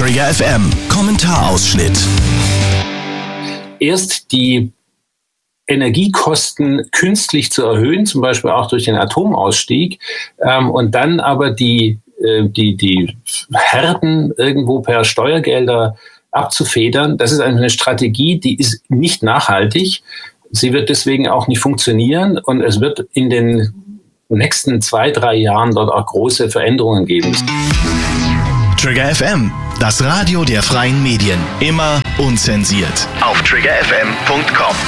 Trigger FM Kommentarausschnitt. Erst die Energiekosten künstlich zu erhöhen, zum Beispiel auch durch den Atomausstieg, und dann aber die Härten irgendwo per Steuergelder abzufedern, das ist eine Strategie, die ist nicht nachhaltig. Sie wird deswegen auch nicht funktionieren und es wird in den nächsten 2-3 Jahren dort auch große Veränderungen geben. Trigger FM, das Radio der freien Medien. Immer unzensiert. Auf triggerfm.com.